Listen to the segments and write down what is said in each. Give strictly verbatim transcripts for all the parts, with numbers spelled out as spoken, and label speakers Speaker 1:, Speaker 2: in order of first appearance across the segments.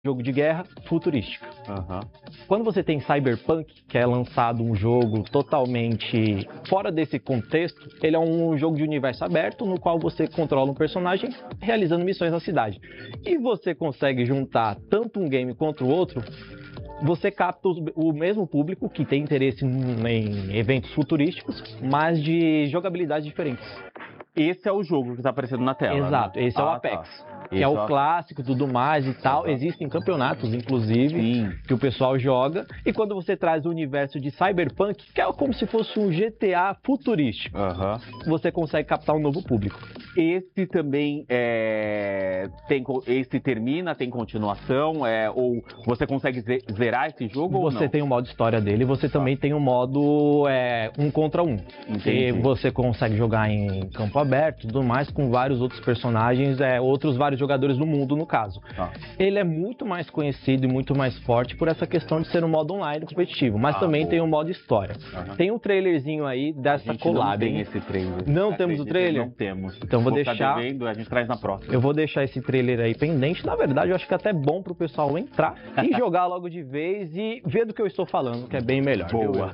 Speaker 1: jogo de guerra futurística.
Speaker 2: Uhum.
Speaker 1: Quando você tem Cyberpunk, que é lançado um jogo totalmente fora desse contexto, ele é um jogo de universo aberto, no qual você controla um personagem realizando missões na cidade. E você consegue juntar tanto um game quanto o outro, você capta o mesmo público que tem interesse em eventos futurísticos, mas de jogabilidades diferentes.
Speaker 2: Esse é o jogo que está aparecendo na tela.
Speaker 1: Exato,
Speaker 2: né?
Speaker 1: esse é o
Speaker 2: ah,
Speaker 1: Apex.
Speaker 2: Tá.
Speaker 1: Que
Speaker 2: Esse
Speaker 1: é o clássico e tudo mais e tal.
Speaker 2: Uhum.
Speaker 1: Existem campeonatos, inclusive,
Speaker 2: Sim.
Speaker 1: que o pessoal joga. E quando você traz o universo de Cyberpunk, que é como se fosse um G T A futurístico,
Speaker 2: Uhum.
Speaker 1: você consegue captar um novo público.
Speaker 2: Esse também é... tem... Esse termina, tem continuação? É... Ou você consegue zerar esse jogo ou não?
Speaker 1: Você tem o modo história dele, você também ah. tem o modo é, um contra um.
Speaker 2: Entendi.
Speaker 1: Que você consegue jogar em campo aberto e tudo mais, com vários outros personagens, é, outros vários jogadores do mundo, no caso. Ah. Ele é muito mais conhecido e muito mais forte por essa questão de ser um modo online competitivo, mas ah, também boa. Tem o um modo história. Uhum. Tem um trailerzinho aí dessa collab.
Speaker 2: Não tem esse trailer.
Speaker 1: Não temos o trailer?
Speaker 2: Não temos.
Speaker 1: Então vou, vou deixar.
Speaker 2: Devendo, a gente traz na próxima.
Speaker 1: Eu vou deixar esse trailer aí pendente. Na verdade, eu acho que é até bom pro pessoal entrar e jogar logo de vez e ver do que eu estou falando, que é bem melhor.
Speaker 2: Boa.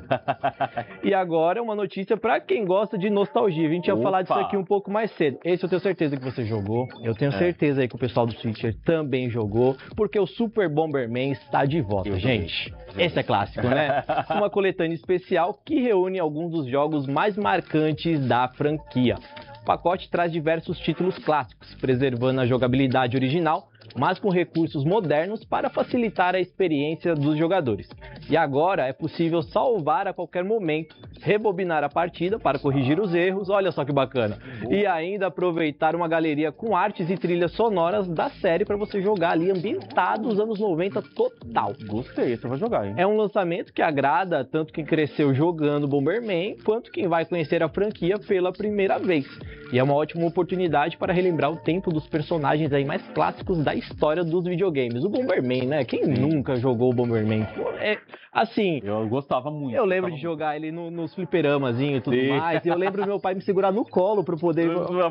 Speaker 1: E agora uma notícia para quem gosta de nostalgia. A gente ia Opa. falar disso aqui um pouco mais cedo. Esse eu tenho certeza que você jogou. Eu tenho é. certeza aí que o pessoal do Switcher também jogou, porque o Super Bomberman está de volta, eu gente. Vi. Esse é clássico, né? Uma coletânea especial que reúne alguns dos jogos mais marcantes da franquia. O pacote traz diversos títulos clássicos, preservando a jogabilidade original, mas com recursos modernos para facilitar a experiência dos jogadores. E agora é possível salvar a qualquer momento, rebobinar a partida para corrigir os erros, olha só que bacana, e ainda aproveitar uma galeria com artes e trilhas sonoras da série para você jogar ali ambientado nos anos noventa total.
Speaker 2: Gostei, você vai jogar, hein?
Speaker 1: É um lançamento que agrada tanto quem cresceu jogando Bomberman, quanto quem vai conhecer a franquia pela primeira vez. E é uma ótima oportunidade para relembrar o tempo dos personagens aí mais clássicos da história dos videogames. O Bomberman, né? Quem Sim. nunca jogou o Bomberman? É, assim...
Speaker 2: Eu gostava muito.
Speaker 1: Eu lembro de jogar muito. ele no, nos fliperamazinho e tudo Sim. mais. E eu lembro do meu pai me segurar no colo para poder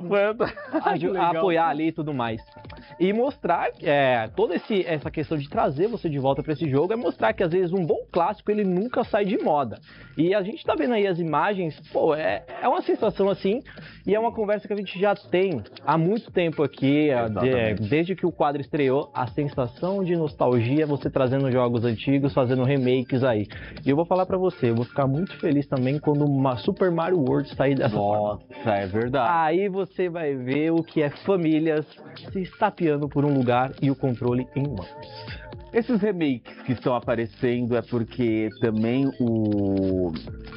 Speaker 1: a, apoiar ali e tudo mais. E mostrar é, toda esse, essa questão de trazer você de volta para esse jogo é mostrar que às vezes um bom clássico ele nunca sai de moda. E a gente tá vendo aí as imagens, pô, é, é uma sensação assim, e é uma conversa que a gente já tem há muito tempo aqui, de, desde que o quadro estreou, a sensação de nostalgia, você trazendo jogos antigos, fazendo remakes aí. E eu vou falar pra você, eu vou ficar muito feliz também quando uma Super Mario World sair dessa
Speaker 2: Nossa, forma. É verdade.
Speaker 1: Aí você vai ver o que é famílias se estapeando por um lugar e o controle em mãos.
Speaker 2: Esses remakes que estão aparecendo é porque também o...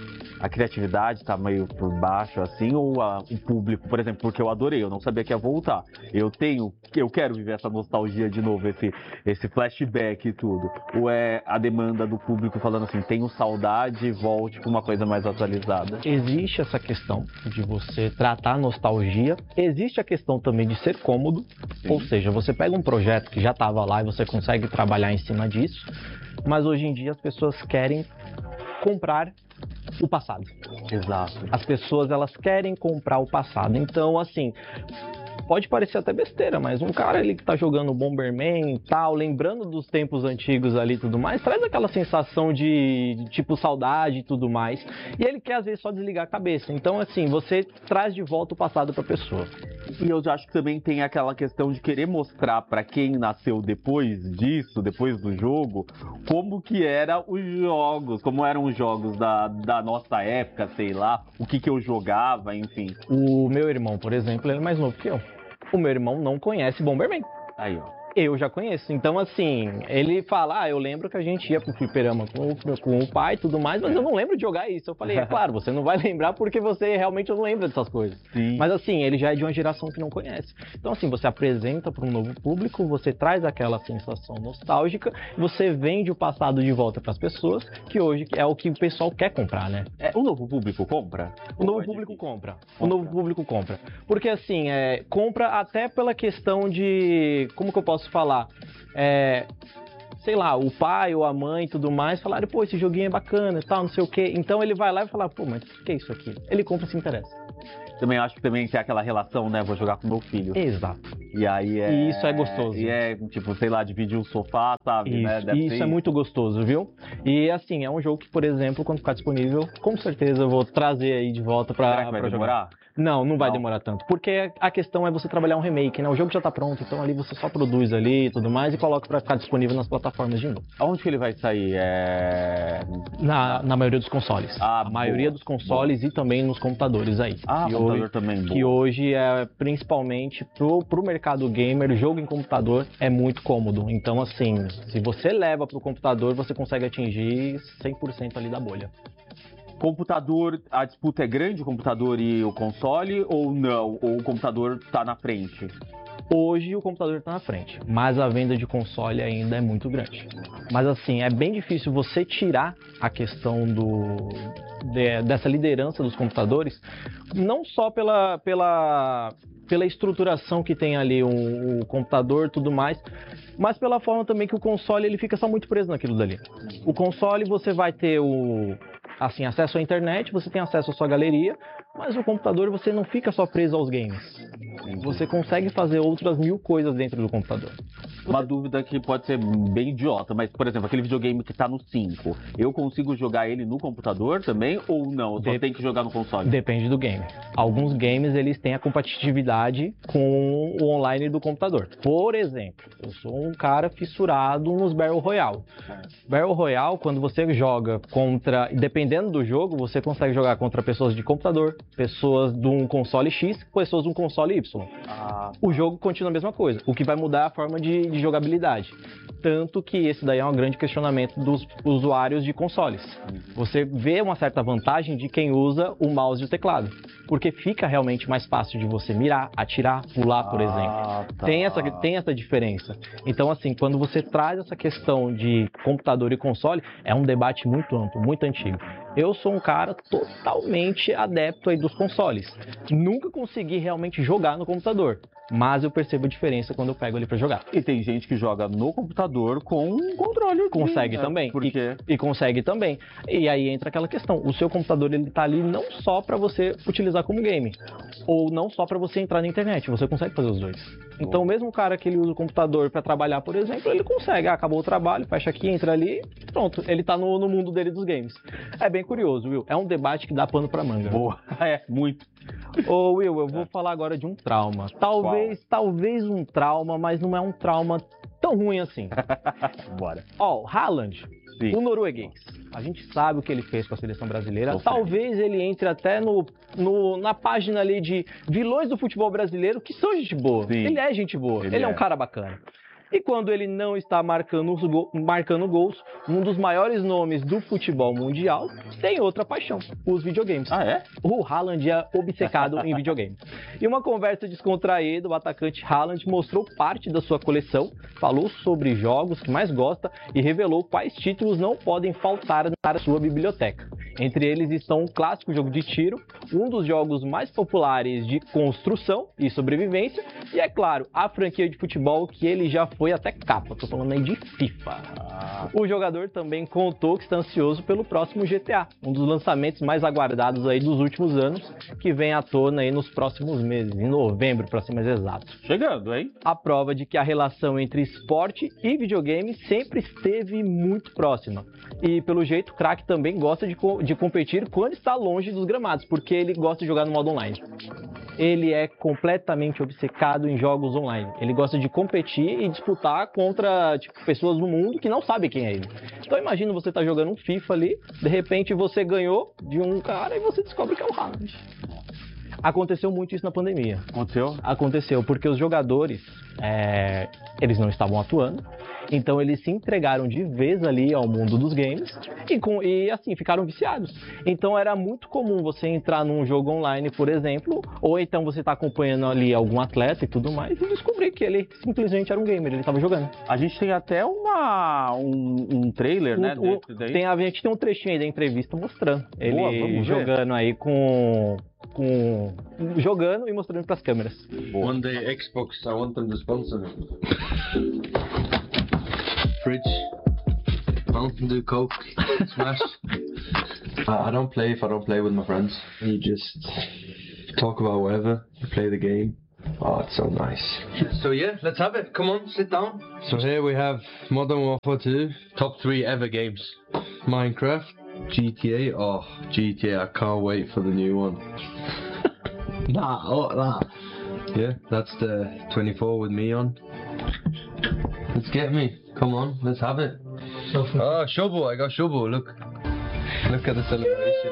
Speaker 2: a criatividade tá meio por baixo, assim, ou a, o público, por exemplo, porque eu adorei, eu não sabia que ia voltar. Eu tenho, eu quero viver essa nostalgia de novo, esse, esse flashback e tudo. Ou é a demanda do público falando assim, tenho saudade, volte com uma coisa mais atualizada?
Speaker 1: Existe essa questão de você tratar a nostalgia, existe a questão também de ser cômodo, Sim. ou seja, você pega um projeto que já estava lá e você consegue trabalhar em cima disso, mas hoje em dia as pessoas querem comprar o passado.
Speaker 2: Exato.
Speaker 1: As pessoas, elas querem comprar o passado. Então, assim, pode parecer até besteira, mas um cara ali que tá jogando Bomberman e tal, lembrando dos tempos antigos ali e tudo mais, traz aquela sensação de, de tipo saudade e tudo mais. E ele quer às vezes só desligar a cabeça. Então, assim, você traz de volta o passado pra pessoa.
Speaker 2: E eu acho que também tem aquela questão de querer mostrar para quem nasceu depois disso, depois do jogo, como que eram os jogos, como eram os jogos da, da nossa época, sei lá, o que que eu jogava, enfim.
Speaker 1: O meu irmão, por exemplo, ele é mais novo que eu. O meu irmão não conhece Bomberman.
Speaker 2: Aí, ó.
Speaker 1: Eu já conheço. Então, assim, ele fala, ah, eu lembro que a gente ia pro fliperama com, com o pai e tudo mais, mas eu não lembro de jogar isso. Eu falei, é claro, você não vai lembrar porque você realmente não lembra dessas coisas.
Speaker 2: Sim.
Speaker 1: Mas, assim, ele já é de uma geração que não conhece. Então, assim, você apresenta para um novo público, você traz aquela sensação nostálgica, você vende o passado de volta para as pessoas, que hoje é o que o pessoal quer comprar, né?
Speaker 2: É, o novo público compra?
Speaker 1: O novo público compra. O novo público compra. Porque, assim, é, compra até pela questão de... Como que eu posso falar, é, sei lá, o pai ou a mãe e tudo mais falaram, pô, esse joguinho é bacana e tal, não sei o que. Então ele vai lá e fala, pô, mas o que é isso aqui? Ele compra e se interessa.
Speaker 2: Também acho que também tem aquela relação, né? Vou jogar com meu filho.
Speaker 1: Exato.
Speaker 2: E aí é...
Speaker 1: E isso é gostoso.
Speaker 2: E é, tipo, sei lá, dividir o sofá, sabe?
Speaker 1: Isso,
Speaker 2: né? Deve
Speaker 1: isso
Speaker 2: ser...
Speaker 1: é muito gostoso, viu? E assim, é um jogo que, por exemplo, quando ficar disponível, com certeza eu vou trazer aí de volta pra,
Speaker 2: Será que vai
Speaker 1: pra
Speaker 2: demorar?
Speaker 1: jogar. Não, não vai
Speaker 2: Não.
Speaker 1: demorar tanto. Porque a questão é você trabalhar um remake, né? O jogo já tá pronto, então ali você só produz ali e tudo mais e coloca pra ficar disponível nas plataformas de novo.
Speaker 2: Aonde que ele vai sair? É...
Speaker 1: Na, na maioria dos consoles.
Speaker 2: Ah,
Speaker 1: a maioria
Speaker 2: boa,
Speaker 1: dos consoles boa. E também nos computadores aí.
Speaker 2: Ah,
Speaker 1: que
Speaker 2: computador
Speaker 1: hoje,
Speaker 2: também, boa.
Speaker 1: Que hoje é principalmente pro, pro mercado gamer, jogo em computador é muito cômodo. Então, assim, se você leva pro computador, você consegue atingir cem por cento ali da bolha.
Speaker 2: Computador, a disputa é grande, o computador e o console, ou não? Ou o computador tá na frente?
Speaker 1: Hoje o computador está na frente, mas a venda de console ainda é muito grande. Mas assim, é bem difícil você tirar a questão do, de, dessa liderança dos computadores, não só pela, pela, pela estruturação que tem ali o, o computador e tudo mais, mas pela forma também que o console ele fica só muito preso naquilo dali. O console você vai ter o... assim, acesso à internet, você tem acesso à sua galeria, mas o computador você não fica só preso aos games. Você consegue fazer outras mil coisas dentro do computador.
Speaker 2: Uma dúvida que pode ser bem idiota, mas, por exemplo, aquele videogame que tá no cinco, eu consigo jogar ele no computador também ou não? Eu só
Speaker 1: Dep-
Speaker 2: tenho que jogar no console?
Speaker 1: Depende do game. Alguns games, eles têm a compatibilidade com o online do computador. Por exemplo, eu sou um cara fissurado nos Battle Royale. Battle Royale, quando você joga contra... Dependendo do jogo, você consegue jogar contra pessoas de computador, pessoas de um console X, pessoas de um console Y.
Speaker 2: Ah,
Speaker 1: O jogo continua a mesma coisa. O que vai mudar é a forma de, de jogabilidade. Tanto que esse daí é um grande questionamento dos usuários de consoles. Você vê uma certa vantagem de quem usa o mouse e o teclado. Porque fica realmente mais fácil de você mirar, atirar, pular, por exemplo.
Speaker 2: Ah, tá.
Speaker 1: Tem essa, tem essa diferença. Então, assim, quando você traz essa questão de computador e console, é um debate muito amplo, muito antigo. Eu sou um cara totalmente adepto aí dos consoles. Nunca consegui realmente jogar no computador, mas eu percebo a diferença quando eu pego ele pra jogar.
Speaker 2: E tem gente que joga no computador com um controle.
Speaker 1: Consegue
Speaker 2: né?
Speaker 1: também.
Speaker 2: Porque...
Speaker 1: E, e consegue também. E aí entra aquela questão. O seu computador, ele tá ali não só para você utilizar como game, ou não só para você entrar na internet. Você consegue fazer os dois. Então, mesmo o cara que ele usa o computador para trabalhar, por exemplo, ele consegue. Ah, acabou o trabalho, fecha aqui, entra ali, pronto. Ele tá no, no mundo dele dos games. É bem curioso, Will. É um debate que dá pano pra manga.
Speaker 2: Boa. É, muito.
Speaker 1: Ô, Will, eu vou é. falar agora de um trauma. Talvez, Qual? talvez um trauma, mas não é um trauma tão ruim assim.
Speaker 2: Bora.
Speaker 1: Ó, o Haaland,
Speaker 2: Sim.
Speaker 1: o norueguês. A gente sabe o que ele fez com a seleção brasileira.
Speaker 2: Sofrendo.
Speaker 1: Talvez ele entre até no, no, na página ali de vilões do futebol brasileiro, que são gente boa.
Speaker 2: Sim.
Speaker 1: Ele é gente boa. Ele,
Speaker 2: ele
Speaker 1: é um
Speaker 2: é. cara
Speaker 1: bacana. E quando ele não está marcando, os go marcando gols, um dos maiores nomes do futebol mundial tem outra paixão, os videogames.
Speaker 2: Ah, é?
Speaker 1: O Haaland é obcecado em videogame. E uma conversa descontraída, o atacante Haaland mostrou parte da sua coleção, falou sobre jogos que mais gosta e revelou quais títulos não podem faltar na sua biblioteca. Entre eles estão o clássico jogo de tiro, um dos jogos mais populares de construção e sobrevivência, e é claro, a franquia de futebol que ele já foi até capa, tô falando aí de FIFA. Ah. O jogador também contou que está ansioso pelo próximo G T A, um dos lançamentos mais aguardados aí dos últimos anos, que vem à tona aí nos próximos meses, em novembro, para ser mais exato.
Speaker 2: Chegando, hein?
Speaker 1: A prova de que a relação entre esporte e videogame sempre esteve muito próxima. E pelo jeito, o craque também gosta de, co de competir quando está longe dos gramados, porque ele gosta de jogar no modo online. Ele é completamente obcecado em jogos online. Ele gosta de competir e disputar contra tipo, pessoas no mundo que não sabem quem é ele. Então imagina você tá jogando um FIFA ali, de repente você ganhou de um cara e você descobre que é o Haaland. Aconteceu muito isso na pandemia.
Speaker 2: Aconteceu?
Speaker 1: Aconteceu, porque os jogadores, é, eles não estavam atuando, então eles se entregaram de vez ali ao mundo dos games e, com, e assim, ficaram viciados. Então era muito comum você entrar num jogo online, por exemplo, ou então você tá acompanhando ali algum atleta e tudo mais e descobrir que ele simplesmente era um gamer, ele estava jogando.
Speaker 2: A gente tem até uma, um, um trailer,
Speaker 1: o,
Speaker 2: né?
Speaker 1: O,
Speaker 2: daí.
Speaker 1: Tem, a gente tem um trechinho aí da entrevista mostrando ele
Speaker 2: Boa,
Speaker 1: jogando aí com... Com, jogando e mostrando para as câmeras.
Speaker 3: One day Xbox, I want them to sponsor me. Fridge, Mountain Dew, Coke, Smash. I, I don't play if I don't play with my friends. You just talk about whatever, you play the game. Oh, it's so nice. So yeah, let's have it. Come on, sit down. So here we have Modern Warfare two, top three ever games. Minecraft, G T A. Oh, G T A, I can't wait for the new one. Nah, oh, nah. Yeah, that's the twenty-four with me on. Let's get me. Come on, let's have it. Oh, shovel, I got shovel, look. Look at the celebration.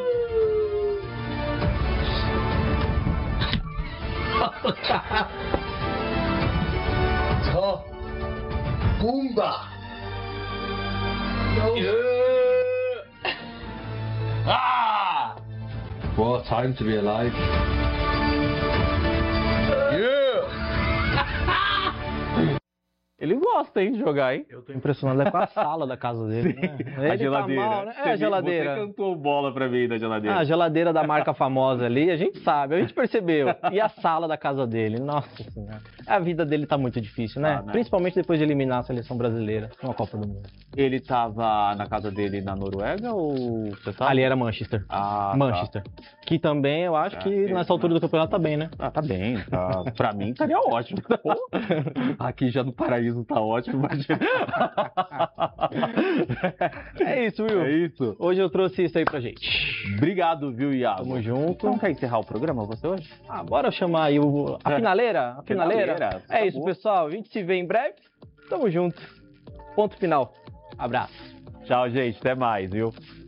Speaker 3: Oh, Boomba! Yeah! Ah! What a time to be alive.
Speaker 2: Ele gosta, hein, de jogar, hein?
Speaker 1: Eu tô impressionado é com a sala da casa dele, né? Ele
Speaker 2: A geladeira.
Speaker 1: Tá mal, né? É
Speaker 2: Você
Speaker 1: a geladeira.
Speaker 2: Você cantou bola pra mim da geladeira.
Speaker 1: Ah, a geladeira da marca famosa ali, a gente sabe, a gente percebeu. E a sala da casa dele, nossa senhora. A vida dele tá muito difícil, né?
Speaker 2: Ah, né?
Speaker 1: Principalmente depois de eliminar a seleção brasileira numa Copa do Mundo.
Speaker 2: Ele tava na casa dele na Noruega ou você sabe?
Speaker 1: Ali era Manchester.
Speaker 2: Ah,
Speaker 1: Manchester.
Speaker 2: Tá.
Speaker 1: Que também eu acho
Speaker 2: Ah,
Speaker 1: que
Speaker 2: ele-
Speaker 1: nessa altura do campeonato tá bem, né?
Speaker 2: Ah, tá bem. Tá. Pra mim estaria ótimo. Aqui já no paraíso tá ótimo, imagina.
Speaker 1: É isso, Will.
Speaker 2: É isso.
Speaker 1: Hoje eu trouxe isso aí pra gente.
Speaker 2: Obrigado, viu, Iago?
Speaker 1: Tamo junto.
Speaker 2: Então quer encerrar o programa você hoje?
Speaker 1: Ah, bora chamar aí o, a
Speaker 2: É.
Speaker 1: finaleira. A finaleira.
Speaker 2: Finaleira,
Speaker 1: É isso,
Speaker 2: acabou.
Speaker 1: pessoal. A gente se vê em breve. Tamo junto. Ponto final. Abraço.
Speaker 2: Tchau, gente. Até mais, viu?